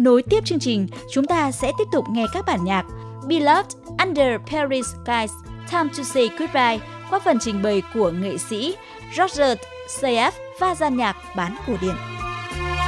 Nối tiếp chương trình, chúng ta sẽ tiếp tục nghe các bản nhạc Beloved, Under Paris Skies, Time to Say Goodbye qua phần trình bày của nghệ sĩ Roger Sayef và gian nhạc bán cổ điển.